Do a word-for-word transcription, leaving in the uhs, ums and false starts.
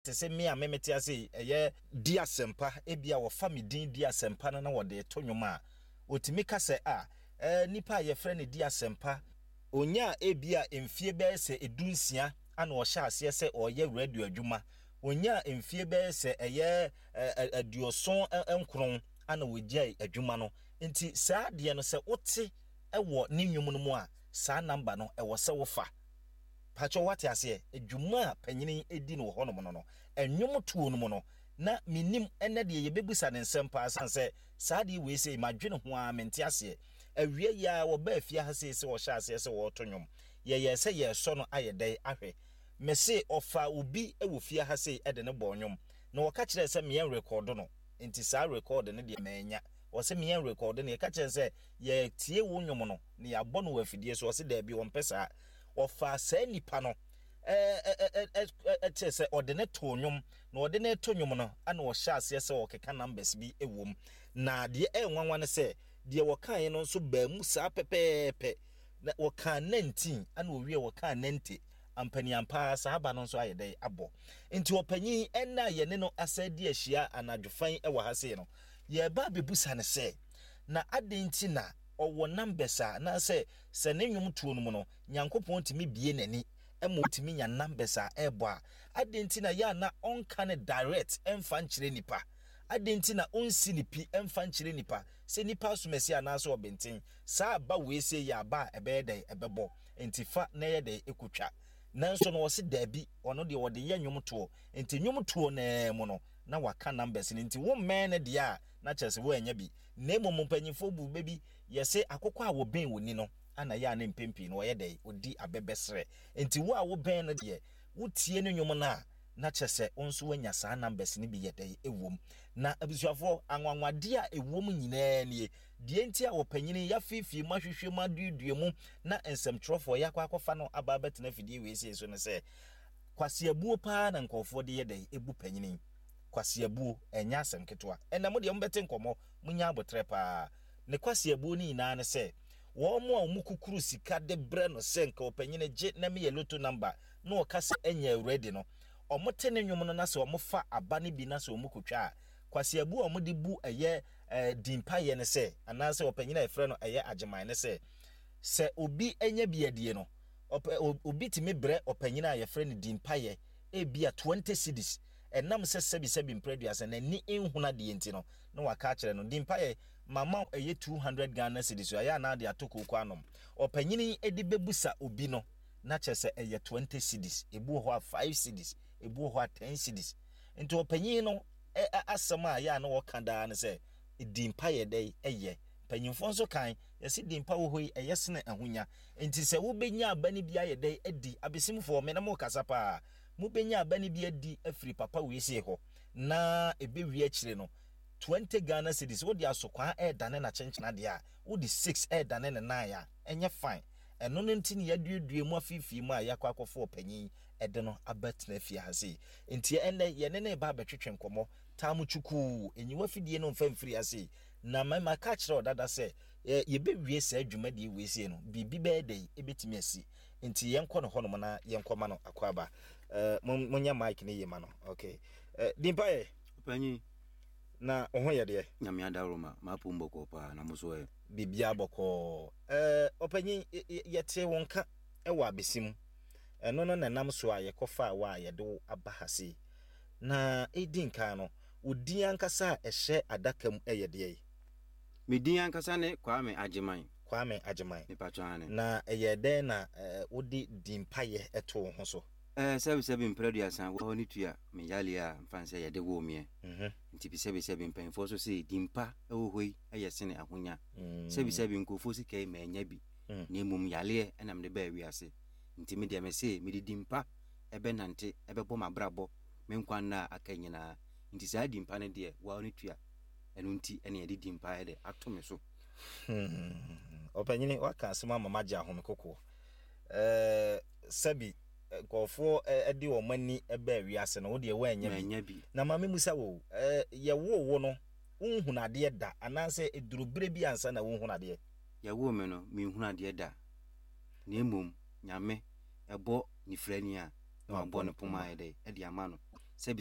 te se me a me mete ase eye dia sempa ebia wo fa me din dia sempa na wo de to nwom a otimi ka se a eh nipa ye frɛ ne dia sempa onya ebia emfie be se edunsia ana wo hya ase se oye radio adwuma onya emfie be se eye aduoson enkron ana wo gye adwuma no nti saa de no se wote ewo ne nwom no mu a saa number no ewo se wo fa pacho wate ase adwuma panyini edi no ho no no no enwom tuo no no na minim ene de yebebusa ne nsɛmpa asanse saa de we sei madwene ho a mente ase awie ya wo ba afia ha sei se wo hya ase se wo to nwom ye ye se ye so no ayedai ahwe me se ofa obi e wo fia ha sei e de ne bo nwom na wo ka kire se me yen record no enti saa record ne de manya wo se me yen record ne ka kire se ye tie wo nwom no ne ya bɔ no afidie so wo se da bi wo mpesa ofa sa nipa no eh eh eh eh se odene to nwom na odene to nwom no ana wo hya ase se wo keka numbers bi ewom na de e nwanwa ne se de wo kan no nso ba mu sa pepepe na wo kan nineteen ana wo wie wo kan ninety ampani ampa sahaba no nso ayedai abo nti opanyin enna ye ne no asadi ahia anadwofan e wo ha se no ye ba bebusa ne se na adenti na owo numbers a na se se ne nwom tuo no mu no nyankopon timi bie nani emo timi nya numbers a ebo a adenti na ya na onka ne direct emfa nkyire nipa adenti na onsi nipi emfa nkyire nipa se nipa somesi ana so obenten saa ba we se ya ba ebedai ebebo entifa na ye dai ekutwa nanso no wose dabi ono de wode ye nwom tuo enti nwom tuo na mu no na waka numbers ni enti wo men ne de a na chese wo anya bi na emo mpanyifo bu bebi yese akokọ a wo ben woni no ana ya na mpempi no ye dai odi abebesre enti wo a wo ben no de wo tie ne nwom na na chese onso wanya saa numbers ni bi ye dai ewom na abusuafo anwanwade a ewom nyinaa nie die enti a wo panyini ya fifi mahwehwe madudue mu na ensemtrofo ya kwa akọfa no aba betena fidie we sie so ne se kwasiabuo pa na nkofo de ye dai ebu panyini kwasiabuo enya asem ketwa ena mo de mbete nkomo munya abotre pa ne kwasiabuo ni ina ne se wo mo a mukukuru sika de bre no se nka opanyine je na me ye loto number na o kase enya ready no omote ne nwom no na se omofa aba ne bi na se omukutwa kwasiabuo omode bu eye dimpa ye ne se ana se opanyine efre no eye ageman ne se se obi enya biadie no obi timi bre opanyine a ye fre ne dimpa ye e bia twenty cedis enam se sebi sebi mpreduas na ni enhuna de enti no na waka kire no dimpa ye mama eye two hundred Ghana cedis ya na de atoko kwa anom opanyini edi bebusa obi no na chese eye twenty cedis ebu ho five cedis ebu ho ten cedis enti opanyini no asema ya na woka da na se dimpa ye dai eye panyimfo nso kan yesi dimpa wo hoi eye sene ahunya enti se wo benya abani bia ye dai edi abesimfo me na mo kasa pa mu benya abani bi adi afri papa we sie ho na ebe wi akire no twenty Ghana cedis wo di asokwa e dane na chenchena de a wo di six e dane ne na ya enye fine eno no ntini ya duedue mu afifi mu a yakwa akofo panyin ede no abatena fia ha sei enti ene ye ne ne ba betwetwe nkomo tamu chuku enyiwa fidie no mfamfiri ase na mama ka kire odada se ye be wie sa adwuma de we sie no bibi be dey ebetimi asi enti yenko no hono na yenko ma no akwaba eh munya mic ne yema no okay eh dimpae panyi na oho ye de nyame adaroma mapo mboko pa na muso e bibia boko eh opanyi yete wonka e wa abesim eno no nanam so a yekofa wa ye do abahase na edinka no odi ankasa ehye adakam eye de medin ankasa ne Kwame Agyemang Kwame Agyemang me patwane na eye den na odi dimpaye eto ho so eh seven seven preduasan wo ni tua me yale a mfanse ye de wo mie mhm nti bi seven seven panfo so se dimpa e wo hoi eye sene ahonya seven seven nkofo si kai ma nya bi na emum yale e na me de ba wi ase nti me de me se me di dimpa ebe nante ebe bo mabrabo me nkwan na akanyina nti sa dimpa ne de wa ni tua enu nti ene ye di dimpa e de atome so opanyini waka asema mama gya ho mekoko eh sabi kofo edi wo mani eba wi ase no wo de wa anya bi na mama musa wo eh ye wo wo no unhunade da ananse edurubire bi ansa na unhunade ye wo me no mi hunade da na emom nyame ebo ni frani a na wabɔ ne poma ede e de ama no